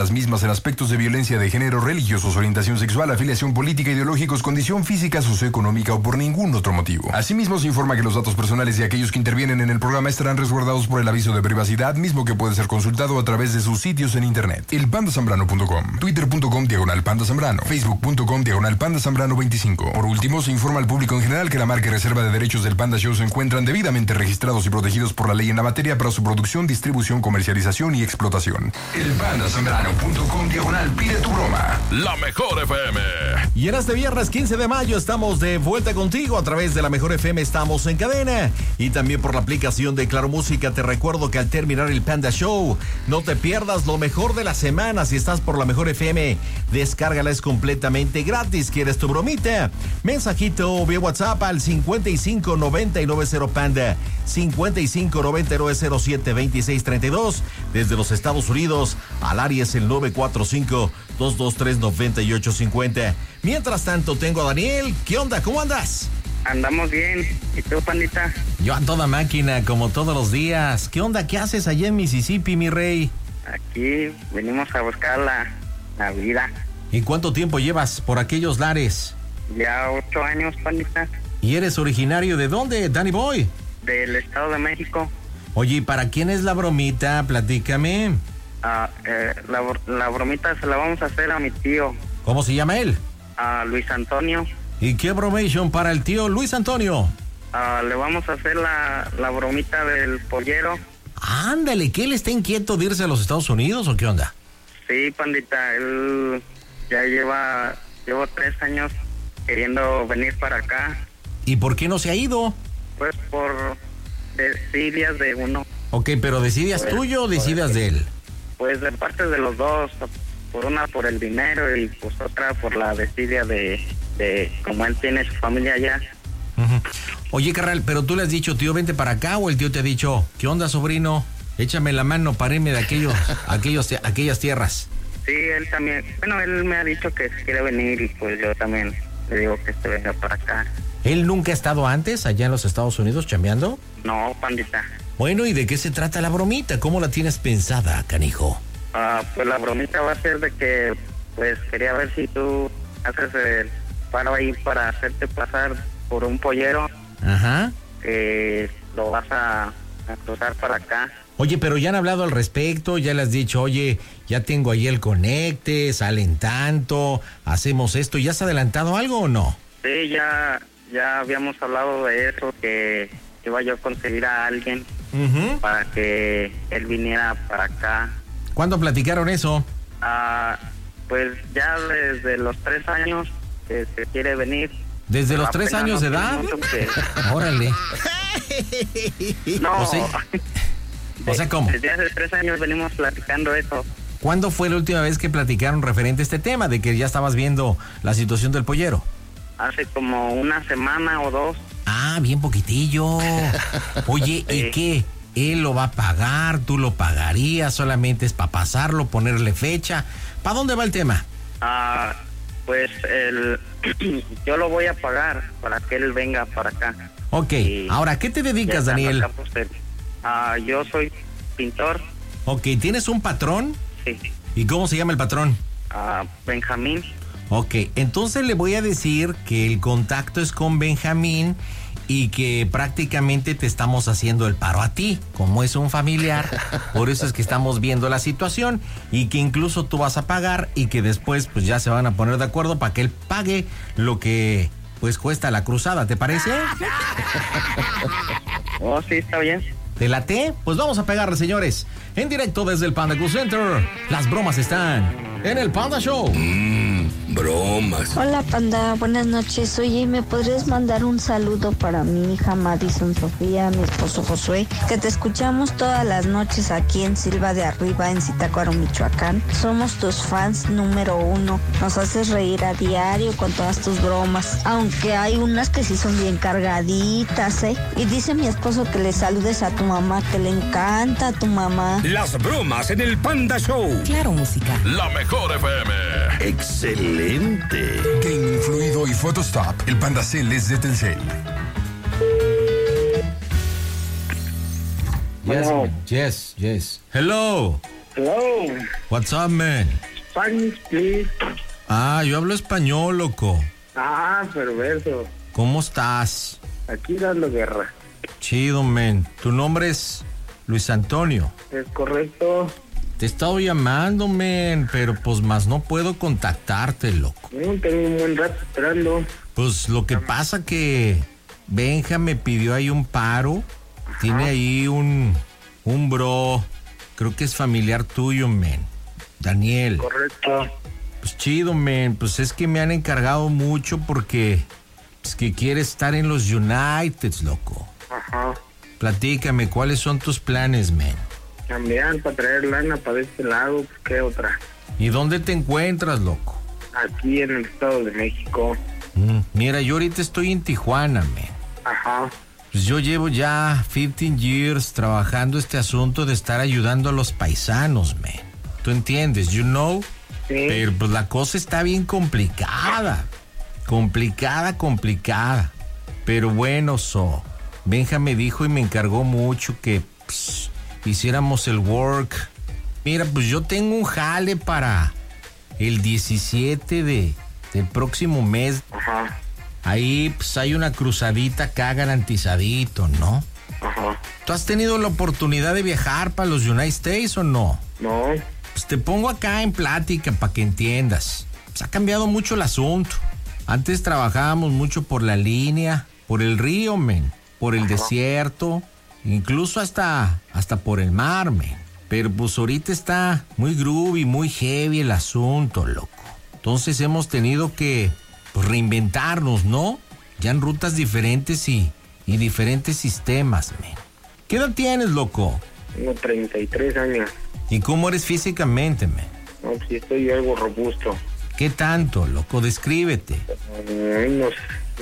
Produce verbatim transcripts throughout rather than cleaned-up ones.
las mismas en aspectos de violencia de género, religiosos, orientación sexual, afiliación política, ideológicos, condición física, socioeconómica o por ningún otro motivo. Asimismo, se informa que los datos personales de aquellos que intervienen en el programa estarán resguardados por el aviso de privacidad, mismo que puede ser consultado a través de sus sitios en internet. el panda zambrano punto com, twitter punto com diagonal panda zambrano, facebook punto com diagonal panda zambrano veinticinco. Por último, se informa al público en general que la marca y reserva de derechos del Panda Show se encuentran debidamente registrados y protegidos por la ley en la materia para su producción, distribución, comercialización y explotación. el panda zambrano punto com diagonal pide tu broma. La Mejor F M. Y en este viernes quince de mayo estamos de vuelta contigo a través de La Mejor F M. Estamos en cadena y también por la aplicación de Claro Música. Te recuerdo que al terminar el Panda Show, no te pierdas lo mejor de la semana. Si estás por La Mejor F M, descárgala, es completamente gratis. ¿Quieres tu bromita? Mensajito vía WhatsApp al cincuenta y cinco noventa y nueve cero Panda, cincuenta y cinco noventa y nueve cero siete veintiséis treinta y dos. Desde los Estados Unidos al área es el nueve cuatro cinco dos dos tres nueve ocho cinco cero. Mientras tanto tengo a Daniel. ¿Qué onda? ¿Cómo andas? Andamos bien. ¿Y tú, pandita? Yo a toda máquina, como todos los días. ¿Qué onda? ¿Qué haces allá en Mississippi, mi rey? Aquí venimos a buscar la, la vida. ¿Y cuánto tiempo llevas por aquellos lares? Ya ocho años, pandita. ¿Y eres originario de dónde, Danny Boy? Del Estado de México. Oye, ¿y para quién es la bromita? Platícame. Ah, eh, la, la bromita se la vamos a hacer a mi tío. ¿Cómo se llama él? A Luis Antonio. ¿Y qué bromation para el tío Luis Antonio? Ah, le vamos a hacer la, la bromita del pollero. Ándale, ¿que él está inquieto de irse a los Estados Unidos o qué onda? Sí, pandita, él ya lleva, llevo tres años queriendo venir para acá. ¿Y por qué no se ha ido? Pues por desidias de uno. Ok, pero ¿decidas pues, tuyo o decidas de él? Pues de parte de los dos, por una por el dinero y pues otra por la desidia de, de como él tiene su familia allá. Uh-huh. Oye, carnal, pero tú le has dicho, tío, vente para acá, o el tío te ha dicho, ¿qué onda, sobrino? Échame la mano para irme de aquellos, aquellos, aquellas tierras. Sí, él también, bueno, él me ha dicho que quiere venir y pues yo también le digo que se venga para acá. ¿Él nunca ha estado antes allá en los Estados Unidos chambeando? No, pandita. Bueno, ¿y de qué se trata la bromita? ¿Cómo la tienes pensada, canijo? Ah, pues la bromita va a ser de que, pues quería ver si tú haces el paro ahí para hacerte pasar por un pollero. Ajá. Que lo vas a, a cruzar para acá. Oye, pero ya han hablado al respecto, ya le has dicho, oye, ya tengo ahí el conecte, salen tanto, hacemos esto, ¿ya has adelantado algo o no? Sí, ya, ya habíamos hablado de eso, que iba yo a conseguir a alguien uh-huh. para que él viniera para acá. ¿Cuándo platicaron eso? Ah, pues ya desde los tres años que se quiere venir. ¿Desde los tres años de edad? Que... Órale. No. O sea, o sea, ¿cómo? Desde hace tres años venimos platicando eso. ¿Cuándo fue la última vez que platicaron referente a este tema, de que ya estabas viendo la situación del pollero? Hace como una semana o dos. Ah, bien poquitillo. Oye, sí. ¿Y qué? ¿Él lo va a pagar? ¿Tú lo pagarías? ¿Solamente es para pasarlo, ponerle fecha? ¿Para dónde va el tema? Ah, pues el, yo lo voy a pagar para que él venga para acá. Ok, y ahora, ¿qué te dedicas, Daniel? Ah, yo soy pintor. Ok, ¿tienes un patrón? Sí. ¿Y cómo se llama el patrón? Ah, Benjamín. Ok, entonces le voy a decir que el contacto es con Benjamín y que prácticamente te estamos haciendo el paro a ti, como es un familiar, por eso es que estamos viendo la situación y que incluso tú vas a pagar y que después pues ya se van a poner de acuerdo para que él pague lo que pues cuesta la cruzada, ¿te parece? Oh, sí, está bien. ¿Te late? Pues vamos a pegarle, señores. En directo desde el Panda Cool Center. Las bromas están en el Panda Show. Mmm, bromas. Hola, Panda. Buenas noches. Oye, ¿me podrías mandar un saludo para mi hija Madison Sofía, mi esposo Josué? Que te escuchamos todas las noches aquí en Silva de Arriba, en Zitácuaro, Michoacán. Somos tus fans número uno. Nos haces reír a diario con todas tus bromas. Aunque hay unas que sí son bien cargaditas, ¿eh? Y dice mi esposo que le saludes a tu mamá, que le encanta a tu mamá. Las bromas en el Panda Show. Claro, música. La Mejor F M. Excelente. Game Fluido y Photostop. El Panda Cell es de Telcel. Yes, yes, yes. Hello. Hello. What's up, man? Spanish, please. Ah, yo hablo español, loco. Ah, perverso. ¿Cómo estás? Aquí dando guerra. Chido, man. Tu nombre es Luis Antonio. Es correcto. Te he estado llamando, man, pero pues más no puedo contactarte, loco. No, tengo un buen rato esperando. Pues lo que pasa que Benja me pidió ahí un paro. Ajá. Tiene ahí un, un bro, creo que es familiar tuyo, man. Daniel. Correcto. Pues chido, man. Pues es que me han encargado mucho porque pues que quiere estar en los Uniteds, loco. Ajá. Platícame, ¿cuáles son tus planes, man? Cambiar para traer lana para este lado, pues qué otra. ¿Y dónde te encuentras, loco? Aquí en el Estado de México. Mm, mira, yo ahorita estoy en Tijuana, man. Ajá. Pues yo llevo ya quince years trabajando este asunto de estar ayudando a los paisanos, man. ¿Tú entiendes? You know? Sí. Pero pues la cosa está bien complicada. Complicada, complicada. Pero bueno, so. Benja me dijo y me encargó mucho que pues, hiciéramos el work. Mira, pues yo tengo un jale para el diecisiete de, del próximo mes. Ajá. Ahí pues hay una cruzadita acá garantizadito, ¿no? Ajá. ¿Tú has tenido la oportunidad de viajar para los United States o no? No. Pues te pongo acá en plática para que entiendas. Pues ha cambiado mucho el asunto. Antes trabajábamos mucho por la línea, por el río, men, por el Ajá. desierto, incluso hasta, hasta por el mar, men. Pero pues ahorita está muy groovy, muy heavy el asunto, loco. Entonces hemos tenido que pues, reinventarnos, ¿no? Ya en rutas diferentes y, y diferentes sistemas, men. ¿Qué edad tienes, loco? Tengo treinta y tres años. ¿Y cómo eres físicamente, men? No, pues sí estoy algo robusto. ¿Qué tanto, loco? Descríbete. Uh, unos,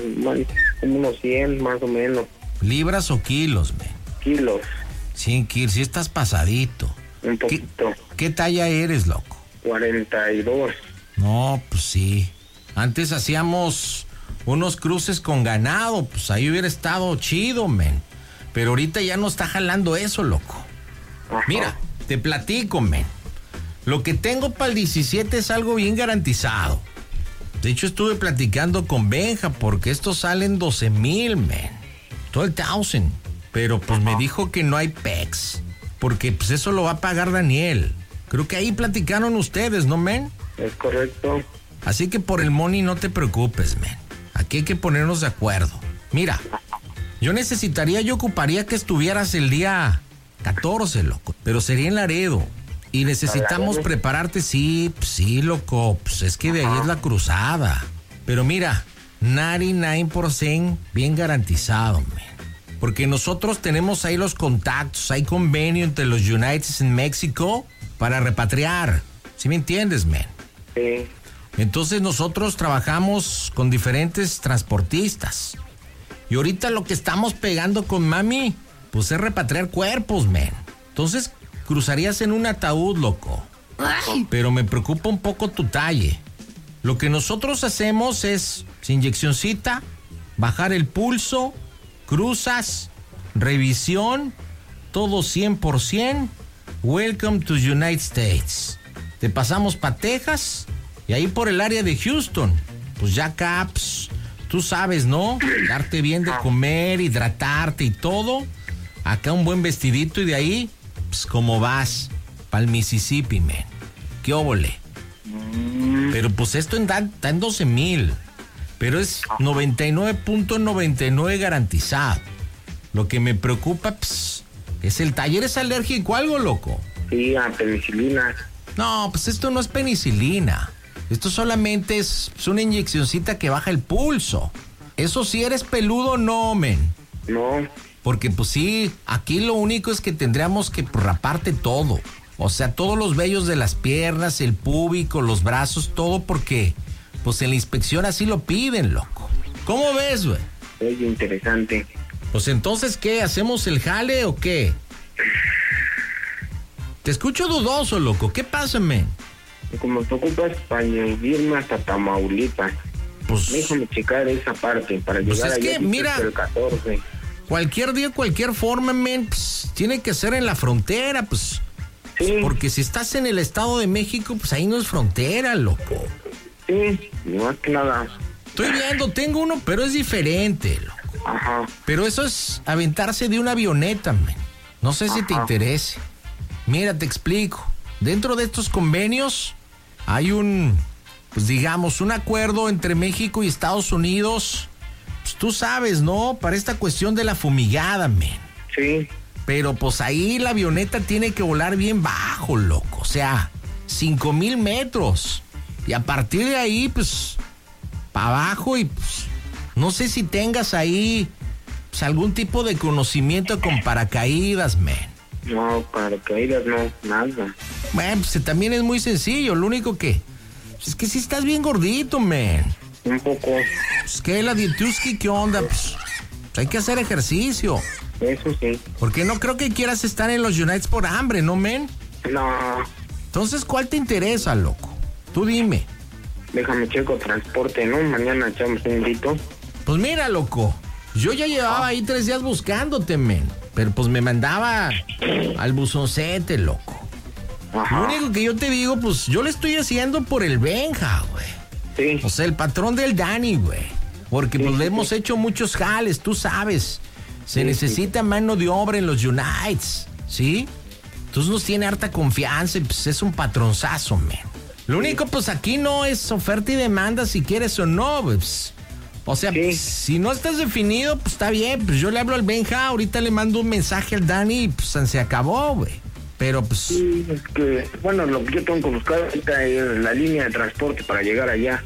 como unos cien, más o menos. ¿Libras o kilos, men? Kilos. cien kilos, sí estás pasadito. Un poquito. ¿Qué, qué talla eres, loco? cuarenta y dos. No, pues sí. Antes hacíamos unos cruces con ganado, pues ahí hubiera estado chido, men. Pero ahorita ya no está jalando eso, loco. Ajá. Mira, te platico, men. Lo que tengo para el diecisiete es algo bien garantizado. De hecho, estuve platicando con Benja porque estos salen doce mil, men. doce mil. Pero pues me dijo que no hay pex. Porque pues eso lo va a pagar Daniel. Creo que ahí platicaron ustedes, ¿no, men? Es correcto. Así que por el money no te preocupes, men. Aquí hay que ponernos de acuerdo. Mira, yo necesitaría, yo ocuparía que estuvieras el día catorce, loco. Pero sería en Laredo. Y necesitamos prepararte, sí, sí, loco. Pues es que de ahí es la cruzada. Pero mira, noventa y nueve por ciento bien garantizado, men. Porque nosotros tenemos ahí los contactos, hay convenio entre los Uniteds en México para repatriar. ¿Sí me entiendes, men? Sí. Entonces nosotros trabajamos con diferentes transportistas. Y ahorita lo que estamos pegando con mami, pues es repatriar cuerpos, men. Entonces cruzarías en un ataúd, loco. Pero me preocupa un poco tu talle. Lo que nosotros hacemos es, sin inyeccioncita, bajar el pulso, cruzas, revisión, todo cien por ciento. Welcome to United States. Te pasamos pa' Texas y ahí por el área de Houston. Pues ya caps, tú sabes, ¿no? Darte bien de comer, hidratarte y todo. Acá un buen vestidito y de ahí, pues como vas, pa'l Mississippi, men. ¿Qué óvole? Pero pues esto está en doce mil. Pero es noventa y nueve punto noventa y nueve garantizado. Lo que me preocupa, pues, es el taller. ¿Es alérgico a algo, loco? Sí, a penicilina. No, pues esto no es penicilina. Esto solamente es, es una inyeccioncita que baja el pulso. Eso sí, eres peludo, no, men. No. Porque pues sí, aquí lo único es que tendríamos que raparte todo. O sea, todos los vellos de las piernas, el púbico, los brazos, todo porque pues en la inspección así lo piden, loco. ¿Cómo ves, güey? Es interesante. Pues entonces, ¿qué? ¿Hacemos el jale o qué? Te escucho dudoso, loco. ¿Qué pasa, men? Como te ocupas para irme hasta Tamaulipas. Pues déjame checar esa parte para pues llegar es allá que, mira, el catorce. Cualquier día, cualquier forma, men, pues, tiene que ser en la frontera, pues. Sí. Porque si estás en el Estado de México, pues ahí no es frontera, loco. Sí, más que nada. Estoy viendo, tengo uno, pero es diferente, loco. Ajá. Pero eso es aventarse de una avioneta, man. No sé si te Ajá. interese. Mira, te explico. Dentro de estos convenios hay un, pues digamos, un acuerdo entre México y Estados Unidos. Pues tú sabes, ¿no? Para esta cuestión de la fumigada, man. Sí. Pero pues ahí la avioneta tiene que volar bien bajo, loco. O sea, cinco mil metros. Y a partir de ahí, pues, para abajo y pues, no sé si tengas ahí pues, algún tipo de conocimiento con paracaídas, man. No, paracaídas no, nada. Bueno, pues también es muy sencillo. Lo único que, pues, es que sí estás bien gordito, man. Un poco. Pues que la Dietuski, ¿qué onda? Pues, pues hay que hacer ejercicio. Eso sí. Porque no creo que quieras estar en los United por hambre, ¿no, men? No. Entonces, ¿cuál te interesa, loco? Tú dime. Déjame checo transporte, ¿no? Mañana echamos un grito. Pues mira, loco. Yo ya llevaba ahí tres días buscándote, men. Pero pues me mandaba al buzoncete, loco. Ajá. Lo único que yo te digo, pues yo le estoy haciendo por el Benja, güey. Sí. O sea, el patrón del Dani, güey. Porque Sí, pues le sí, hemos sí. hecho muchos jales, tú sabes. Se Sí, necesita mano de obra en los Unites, ¿sí? Entonces nos tiene harta confianza y pues es un patronzazo, men. Lo único, pues aquí no es oferta y demanda si quieres o no, pues. O sea, Sí. pues, si no estás definido, pues está bien. Pues yo le hablo al Benja, ahorita le mando un mensaje al Dani y pues se acabó, güey. Pero pues... Sí, es que, bueno, lo que yo tengo que buscar ahorita es la línea de transporte para llegar allá.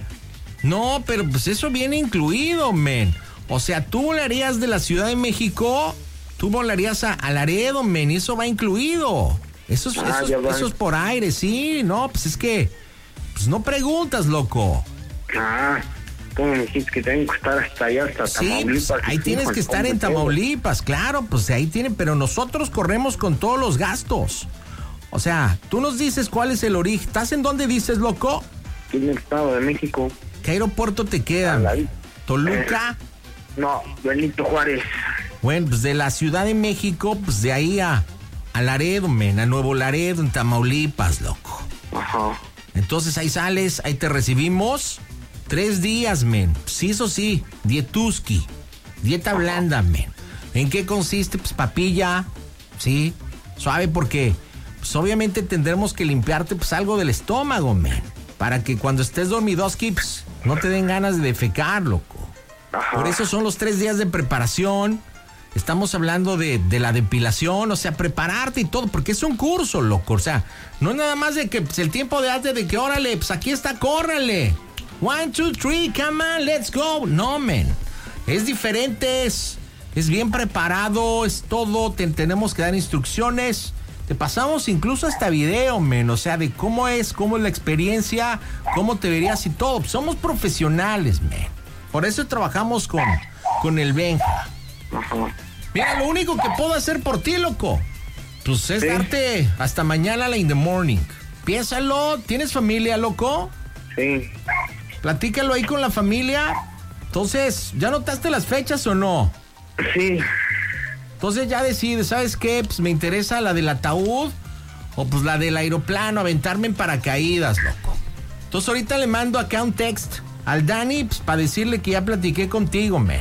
No, pero pues eso viene incluido, men. O sea, tú volarías de la Ciudad de México, tú volarías a, a Laredo, men, y eso va incluido. Eso es, Ah, eso, es- ya va. eso es por aire, sí, no, pues es que, pues no preguntas, loco. Ah, ¿cómo me dijiste que tengo que estar hasta allá, hasta Sí, pues, Tamaulipas? ahí tienes Híjole, que estar ¿cómo en me quedo? Tamaulipas, claro, pues ahí tienen, pero nosotros corremos con todos los gastos. O sea, tú nos dices cuál es el origen. ¿Estás en dónde dices, loco? Aquí en el Estado de México. ¿Qué aeropuerto te queda? Al men? ladito. ¿Toluca? No, Benito Juárez. Bueno, pues de la Ciudad de México, pues de ahí a, a Laredo, men, a Nuevo Laredo, en Tamaulipas, loco. Ajá. Entonces ahí sales, ahí te recibimos. Tres días, men. Sí, eso sí, dietuski. Dieta blanda, men. ¿En qué consiste? Pues papilla, sí, suave, porque pues obviamente tendremos que limpiarte pues algo del estómago, men. Para que cuando estés dormidoski, pues no te den ganas de defecar, loco. Ajá. Por eso son los tres días de preparación. Estamos hablando de, de la depilación, o sea, prepararte y todo, porque es un curso, loco. O sea, no es nada más de que pues, el tiempo de antes de que, órale, pues aquí está, córrale. One, two, three, come on, let's go. No, men. Es diferente, es, es bien preparado, es todo. Te, tenemos que dar instrucciones. Te pasamos incluso hasta video, men. O sea, de cómo es, cómo es la experiencia, cómo te verías y todo. Somos profesionales, men. Por eso trabajamos con, con el Benja. Ajá. Mira, lo único que puedo hacer por ti, loco, pues es Sí. darte hasta mañana la in the morning. Piénsalo, ¿tienes familia, loco? Sí. Platícalo ahí con la familia. Entonces, ¿ya notaste las fechas o no? Sí. Entonces ya decides, ¿sabes qué? Pues me interesa la del ataúd o pues la del aeroplano, aventarme en paracaídas, loco. Entonces ahorita le mando acá un text al Dani pues, para decirle que ya platiqué contigo, men.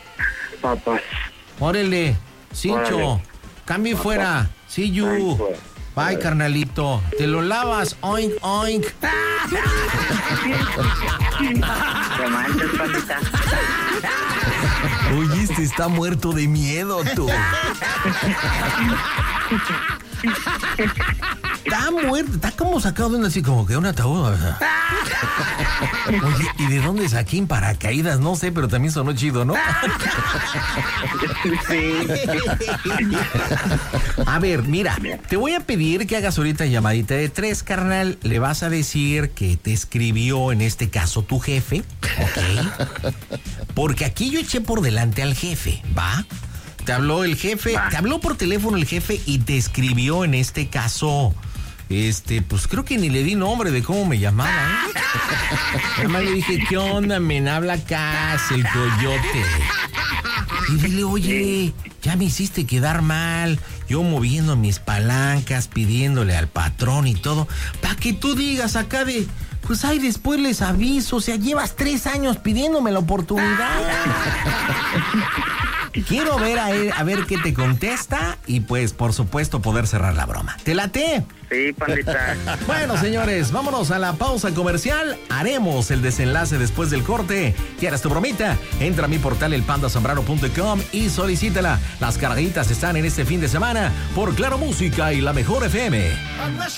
Papas. Órale, Cincho, Órale. cambio y fuera. See you. Ay, pues. Bye, carnalito. Te lo lavas, oink, oink. Te manches, pandita. Oye, este está muerto de miedo, tú. Está muerto, está como sacado de una así como que un ataúd. O sea. Oye, ¿y de dónde saqué en paracaídas? No sé, pero también sonó chido, ¿no? A ver, mira, te voy a pedir que hagas ahorita llamadita de tres, carnal. Le vas a decir que te escribió, en este caso, tu jefe, ¿ok? Porque aquí yo eché por delante al jefe, ¿va? Te habló el jefe, te habló por teléfono el jefe y te escribió, en este caso, este, pues creo que ni le di nombre de cómo me llamaba, ¿eh? Además le dije, ¿qué onda, men? Habla acá, es el coyote. Y dile, oye, ya me hiciste quedar mal, yo moviendo mis palancas, pidiéndole al patrón y todo, para que tú digas acá de, pues ay, después les aviso, o sea, llevas tres años pidiéndome la oportunidad. Quiero ver a, él, a ver qué te contesta y pues por supuesto poder cerrar la broma. ¿Te late? Sí, pandita. Bueno, señores, vámonos a la pausa comercial. Haremos el desenlace después del corte. ¿Quieres tu bromita? Entra a mi portal el panda zambrano punto com y solicítala. Las carguitas están en este fin de semana por Claro Música y la Mejor F M.